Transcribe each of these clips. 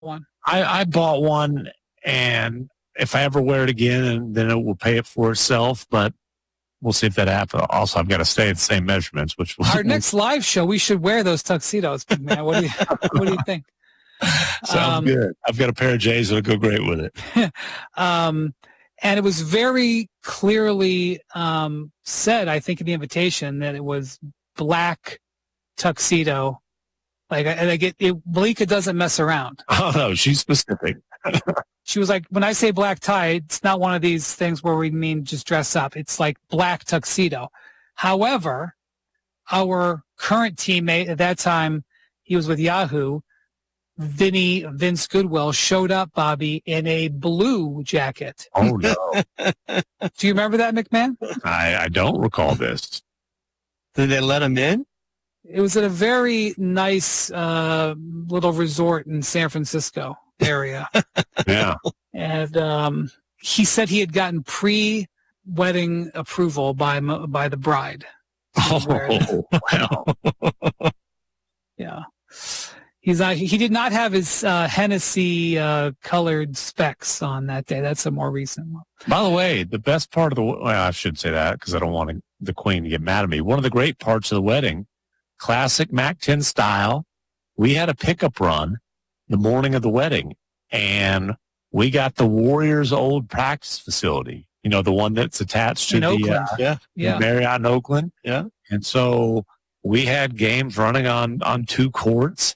one? I bought one, and if I ever wear it again, then it will pay it for itself. But we'll see if that happens. Also, I've got to stay at the same measurements. Which Our next live show, we should wear those tuxedos, man. What do you think? Sounds good. I've got a pair of J's that'll go great with it. And it was very clearly said, I think, in the invitation that it was black tuxedo. Blika doesn't mess around. Oh, no, she's specific. She was like, when I say black tie, it's not one of these things where we mean just dress up. It's like black tuxedo. However, our current teammate at that time, he was with Yahoo, Vince Goodwill, showed up, Bobby, in a blue jacket. Oh, no. Do you remember that, McMahon? I don't recall this. Did they let him in? It was at a very nice little resort in San Francisco area. Yeah. And he said he had gotten pre-wedding approval by the bride. Oh, wow. Yeah. He did not have his Hennessy colored specs on that day. That's a more recent one. By the way, the best part of I should say that because I don't want the Queen to get mad at me. One of the great parts of the wedding, classic Mac 10 style, we had a pickup run the morning of the wedding, and we got the Warriors' old practice facility, the one that's attached to the Marriott in Oakland. Yeah. And so we had games running on two courts.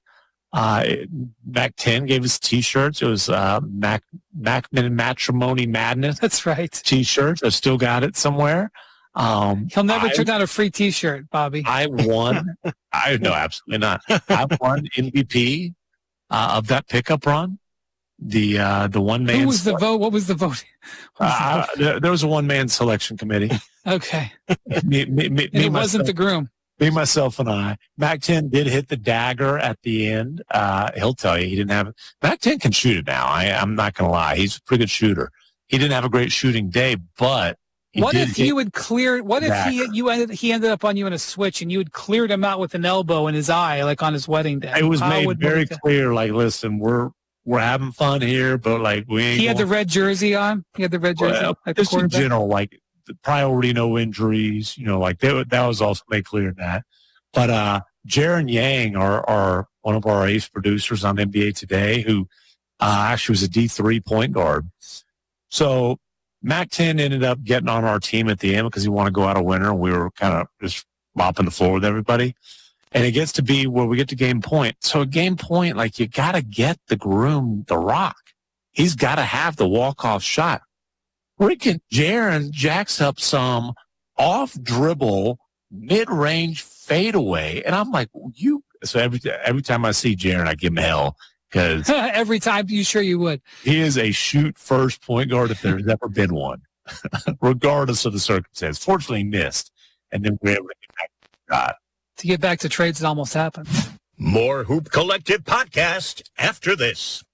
Mac 10 gave us T-shirts. It was Macman Matrimony Madness. That's right. T-shirts. I still got it somewhere. He'll never turn down a free T-shirt, Bobby. I won. No, absolutely not. I won MVP of that pickup run. The one man. Who was the vote? What was the vote? There was a one man selection committee. Okay. me, it wasn't the groom. Me, myself, and I. Mac 10 did hit the dagger at the end. He'll tell you he didn't have it. Mac 10 can shoot it now. I'm not going to lie. He's a pretty good shooter. He didn't have a great shooting day, but what if you had cleared? What if he ended up on you in a switch and you had cleared him out with an elbow in his eye, like on his wedding day? It was made very clear. Like, listen, we're having fun here, but like we ain't. He had the red jersey on. He had the red jersey. Like just in general, like the priority, no injuries. Like that was also made clear in that. But Jaron Yang, our one of our ace producers on NBA Today, who actually was a D3 point guard. So Mac 10 ended up getting on our team at the end because he wanted to go out a winner, and we were kind of just mopping the floor with everybody. And it gets to be where we get to game point. So at game point, like you got to get the groom the rock. He's got to have the walk-off shot. Freaking Jaron jacks up some off-dribble, mid-range fadeaway. And I'm like, so every time I see Jaron, I give him hell. Because every time, you sure you would. He is a shoot-first point guard if there's ever been one, regardless of the circumstance. Fortunately, he missed. And then we were able to get back to the shot. To get back to trades, it almost happened. More Hoop Collective podcast after this.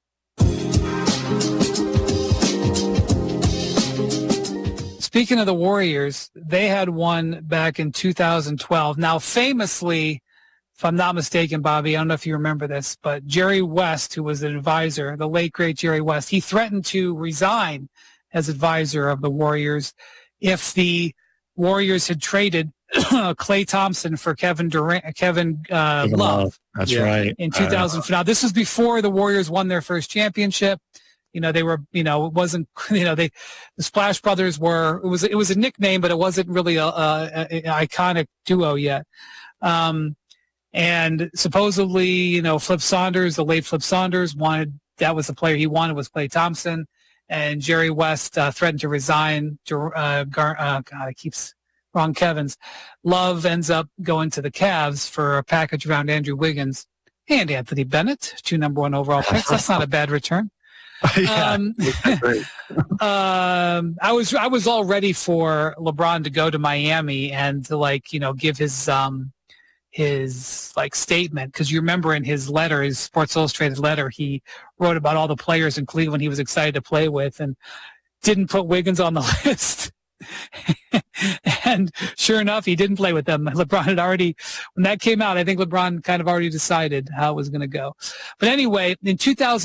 Speaking of the Warriors, they had one back in 2012. Now, famously, if I'm not mistaken, Bobby, I don't know if you remember this, but Jerry West, who was an advisor, the late, great Jerry West, he threatened to resign as advisor of the Warriors if the Warriors had traded Klay Thompson for Kevin Love. That's right. In 2000. Now, this was before the Warriors won their first championship. They were, it wasn't, the Splash Brothers were, it was a nickname, but it wasn't really an iconic duo yet. And supposedly, Flip Saunders, the late Flip Saunders that was the player he wanted was Klay Thompson. And Jerry West threatened to resign. Wrong Kevin's. Love ends up going to the Cavs for a package around Andrew Wiggins and Anthony Bennett, 2 number 1 overall picks. That's not a bad return. Yeah, I was all ready for LeBron to go to Miami and to give his statement, because you remember in his letter, his Sports Illustrated letter, he wrote about all the players in Cleveland he was excited to play with and didn't put Wiggins on the list. And sure enough, he didn't play with them. LeBron had already, when that came out, I think LeBron kind of already decided how it was going to go. But anyway, in 2000.